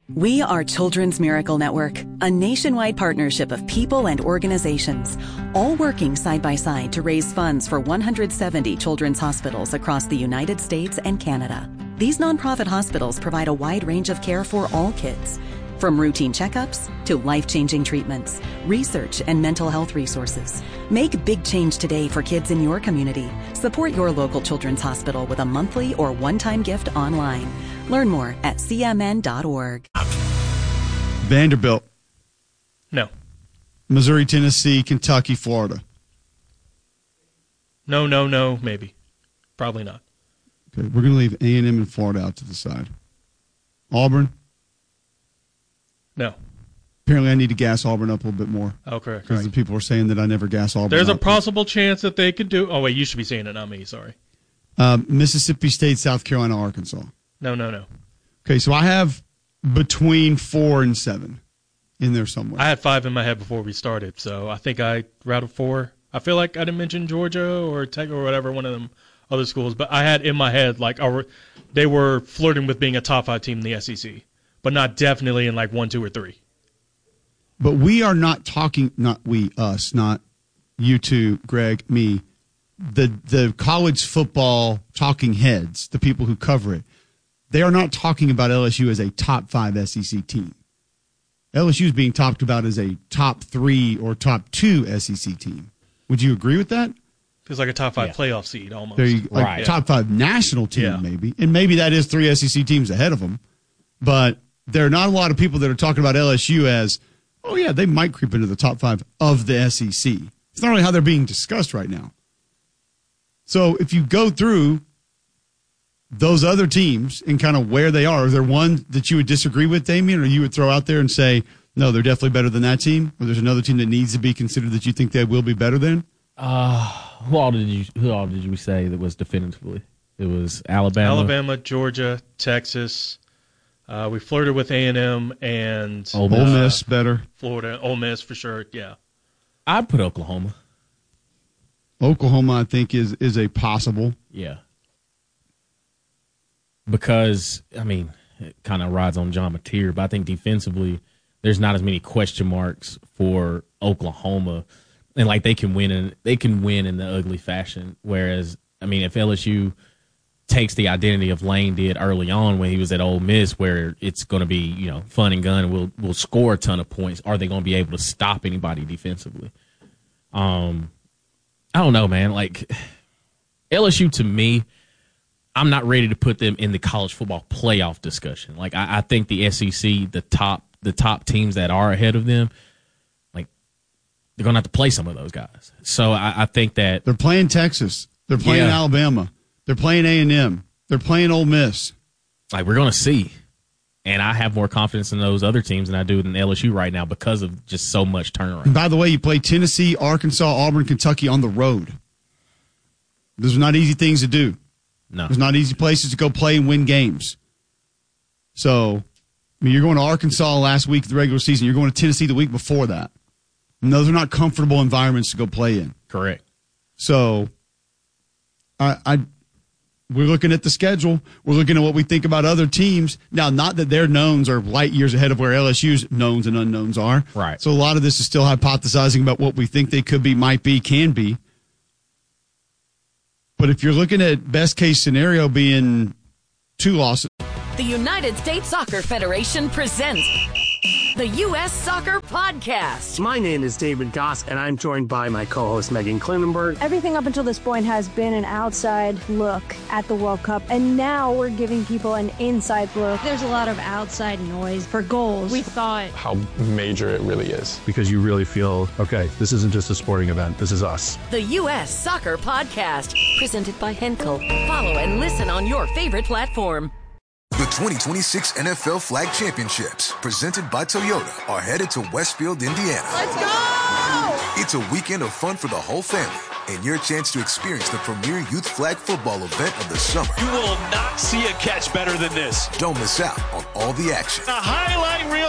We are Children's Miracle Network, a nationwide partnership of people and organizations, all working side by side to raise funds for 170 children's hospitals across the United States and Canada. These nonprofit hospitals provide a wide range of care for all kids, from routine checkups to life-changing treatments, research, and mental health resources. Make big change today for kids in your community. Support your local children's hospital with a monthly or one-time gift online. Learn more at cmn.org. Vanderbilt. No. Missouri, Tennessee, Kentucky, Florida. No, maybe. Probably not. Okay, we're going to leave A&M and Florida out to the side. Auburn. No. Apparently I need to gas Auburn up a little bit more. Oh, correct. Because the people are saying that I never gas Auburn There's up. a possible chance that they could do... Oh, wait, you should be saying it, not me. Sorry. Mississippi State, South Carolina, Arkansas. No. Okay, so I have between 4 and 7 in there somewhere. I had 5 in my head before we started, so I think I routed 4. I feel like I didn't mention Georgia or Tech or whatever, one of them other schools, but I had in my head like they were flirting with being a top 5 team in the SEC, but not definitely in like 1, 2, or 3. But we are not talking, not we, us, not you two, Greg, me, the college football talking heads, the people who cover it. They are not talking about LSU as a top 5 SEC team. LSU is being talked about as a top 3 or top 2 SEC team. Would you agree with that? Feels like a top 5 playoff seed almost. Like top 5 national team maybe. And maybe that is 3 SEC teams ahead of them. But there are not a lot of people that are talking about LSU as, oh, yeah, they might creep into the top 5 of the SEC. It's not really how they're being discussed right now. So if you go through those other teams and kind of where they are, is there one that you would disagree with, Damian, or you would throw out there and say, no, they're definitely better than that team? Or there's another team that needs to be considered that you think they will be better than? Who all did you say that was definitively? It was Alabama, Georgia, Texas. We flirted with A&M and Ole Miss better. Florida, Ole Miss for sure. Yeah, I'd put Oklahoma. Oklahoma, I think, is a possible. Yeah. Because, I mean, it kind of rides on John Mateer, but I think defensively there's not as many question marks for Oklahoma. And, like, they can win in the ugly fashion. Whereas, I mean, if LSU takes the identity of Lane did early on when he was at Ole Miss, where it's going to be, fun and gun and we'll score a ton of points, are they going to be able to stop anybody defensively? I don't know, man. Like, LSU, to me, I'm not ready to put them in the college football playoff discussion. Like, I think the SEC, the top teams that are ahead of them, like, they're going to have to play some of those guys. So I think that they're playing Texas, they're playing Alabama, they're playing A&M, they're playing Ole Miss. Like, we're going to see, and I have more confidence in those other teams than I do in LSU right now because of just so much turnaround. And by the way, you play Tennessee, Arkansas, Auburn, Kentucky on the road. Those are not easy things to do. No. There's not easy places to go play and win games. So, I mean, you're going to Arkansas last week of the regular season. You're going to Tennessee the week before that. And those are not comfortable environments to go play in. Correct. So, we're looking at the schedule. We're looking at what we think about other teams. Now, not that their knowns are light years ahead of where LSU's knowns and unknowns are. Right. So a lot of this is still hypothesizing about what we think they could be, might be, can be. But if you're looking at best case scenario being 2 losses. The United States Soccer Federation presents the U.S. Soccer Podcast. My name is David Goss, and I'm joined by my co-host Megan Klinenberg. Everything up until this point has been an outside look at the World Cup, and now we're giving people an inside look. There's a lot of outside noise for goals. We thought how major it really is. Because you really feel, okay, this isn't just a sporting event, this is us. The U.S. Soccer Podcast, presented by Henkel. Follow and listen on your favorite platform. The 2026 NFL Flag Championships, presented by Toyota, are headed to Westfield, Indiana. Let's go! It's a weekend of fun for the whole family and your chance to experience the premier youth flag football event of the summer. You will not see a catch better than this. Don't miss out on all the action. A highlight reel